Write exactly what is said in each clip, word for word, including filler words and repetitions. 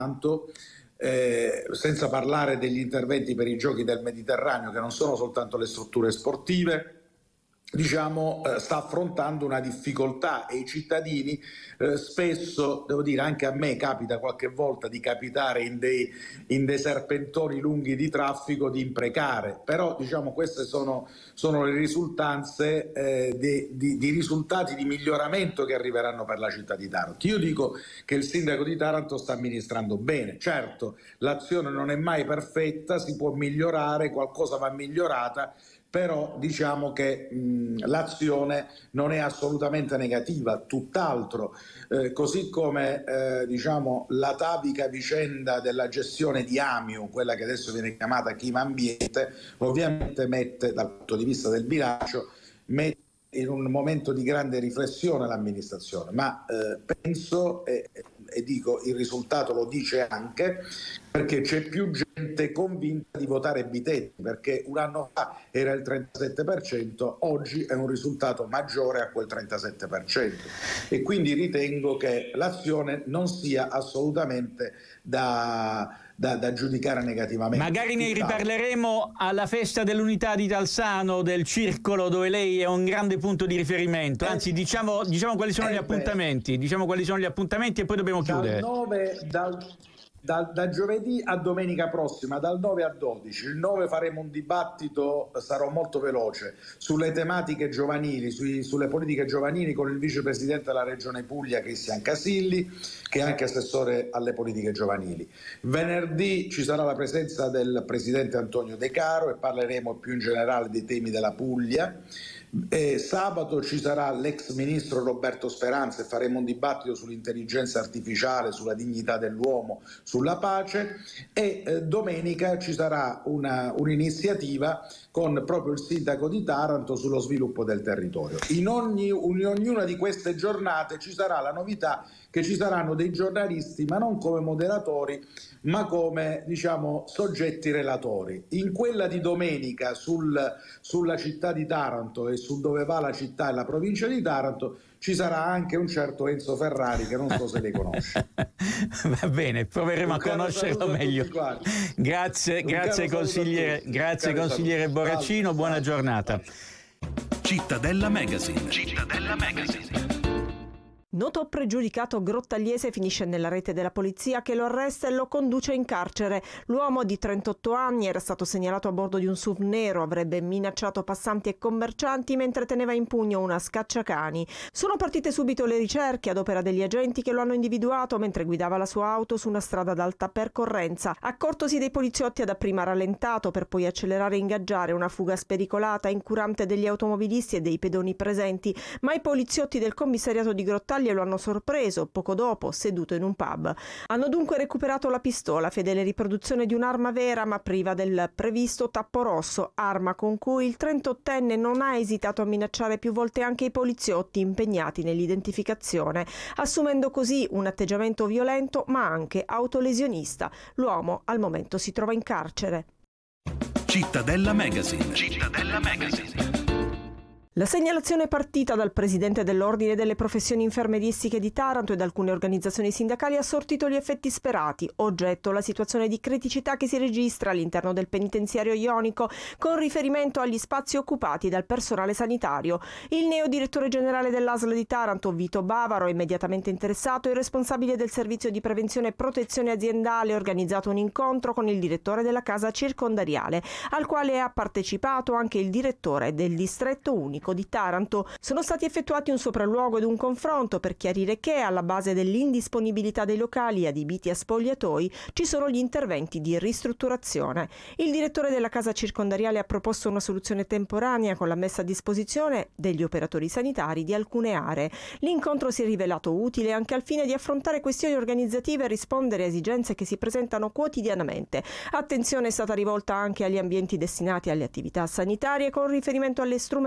Taranto, eh, senza parlare degli interventi per i giochi del Mediterraneo, che non sono soltanto le strutture sportive, diciamo, eh, sta affrontando una difficoltà e i cittadini eh, spesso, devo dire, anche a me capita qualche volta di capitare in dei, in dei serpentoni lunghi di traffico, di imprecare, però diciamo queste sono, sono le risultanze eh, di, di, di risultati di miglioramento che arriveranno per la città di Taranto. Io dico che il sindaco di Taranto sta amministrando bene, certo l'azione non è mai perfetta, si può migliorare, qualcosa va migliorata, però diciamo che mh, l'azione non è assolutamente negativa, tutt'altro, eh, così come eh, diciamo l'atavica vicenda della gestione di Amiu, quella che adesso viene chiamata Clima Ambiente, ovviamente mette dal punto di vista del bilancio, mette in un momento di grande riflessione l'amministrazione, ma eh, penso e, e dico il risultato lo dice anche perché c'è più gente convinta di votare Bitetti, perché un anno fa era il trentasette per cento, oggi è un risultato maggiore a quel trentasette per cento e quindi ritengo che l'azione non sia assolutamente da, da, da giudicare negativamente. Magari ne riparleremo alla festa dell'unità di Talsano, del circolo, dove lei è un grande punto di riferimento, anzi diciamo, diciamo quali sono eh gli appuntamenti, diciamo quali sono gli appuntamenti e poi dobbiamo dal chiudere. nove, dal... Da, da giovedì a domenica prossima, dal nove a dodici. Il nove faremo un dibattito, sarò molto veloce, sulle tematiche giovanili, sui, sulle politiche giovanili con il vicepresidente della Regione Puglia Cristian Casilli, che è anche assessore alle politiche giovanili. Venerdì ci sarà la presenza del presidente Antonio De Caro e parleremo più in generale dei temi della Puglia. E sabato ci sarà l'ex ministro Roberto Speranza e faremo un dibattito sull'intelligenza artificiale, sulla dignità dell'uomo, sulla pace e eh, domenica ci sarà una, un'iniziativa con proprio il sindaco di Taranto sullo sviluppo del territorio. In, ogni, in ognuna di queste giornate ci sarà la novità che ci saranno dei giornalisti, ma non come moderatori, ma come diciamo soggetti relatori. In quella di domenica sul, sulla città di Taranto e su dove va la città e la provincia di Taranto ci sarà anche un certo Enzo Ferrari che non so se lei conosce. Va bene, proveremo un a conoscerlo meglio. Grazie, grazie consigliere, grazie consigliere Borracino, buona giornata. Cittadella Magazine. Cittadella Magazine. Noto pregiudicato grottagliese finisce nella rete della polizia che lo arresta e lo conduce in carcere. L'uomo di trentotto anni era stato segnalato a bordo di un S U V nero, avrebbe minacciato passanti e commercianti mentre teneva in pugno una scacciacani. Sono partite subito le ricerche ad opera degli agenti che lo hanno individuato mentre guidava la sua auto su una strada ad alta percorrenza. Accortosi dei poliziotti ha dapprima rallentato per poi accelerare e ingaggiare una fuga spericolata incurante degli automobilisti e dei pedoni presenti, ma i poliziotti del commissariato di Grottaglie lo hanno sorpreso poco dopo seduto in un pub. Hanno dunque recuperato la pistola, fedele riproduzione di un'arma vera ma priva del previsto tappo rosso, arma con cui il trentottenne non ha esitato a minacciare più volte anche i poliziotti impegnati nell'identificazione, assumendo così un atteggiamento violento ma anche autolesionista. L'uomo al momento si trova in carcere. Cittadella Magazine. Cittadella Magazine. La segnalazione partita dal presidente dell'Ordine delle Professioni Infermieristiche di Taranto e da alcune organizzazioni sindacali ha sortito gli effetti sperati, oggetto la situazione di criticità che si registra all'interno del penitenziario ionico con riferimento agli spazi occupati dal personale sanitario. Il neo direttore generale dell'A S L di Taranto, Vito Bavaro, immediatamente interessato, e il responsabile del servizio di prevenzione e protezione aziendale, ha organizzato un incontro con il direttore della casa circondariale, al quale ha partecipato anche il direttore del distretto unico di Taranto. Sono stati effettuati un sopralluogo ed un confronto per chiarire che alla base dell'indisponibilità dei locali adibiti a spogliatoi ci sono gli interventi di ristrutturazione. Il direttore della casa circondariale ha proposto una soluzione temporanea con la messa a disposizione degli operatori sanitari di alcune aree. L'incontro si è rivelato utile anche al fine di affrontare questioni organizzative e rispondere a esigenze che si presentano quotidianamente. Attenzione è stata rivolta anche agli ambienti destinati alle attività sanitarie con riferimento alle strumentazioni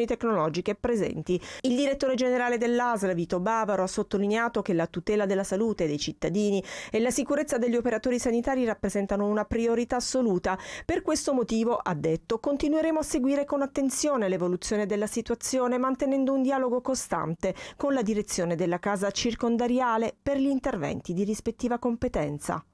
soluzioni tecnologiche presenti. Il direttore generale dell'A S L, Vito Bavaro, ha sottolineato che la tutela della salute dei cittadini e la sicurezza degli operatori sanitari rappresentano una priorità assoluta. Per questo motivo, ha detto, continueremo a seguire con attenzione l'evoluzione della situazione, mantenendo un dialogo costante con la direzione della casa circondariale per gli interventi di rispettiva competenza.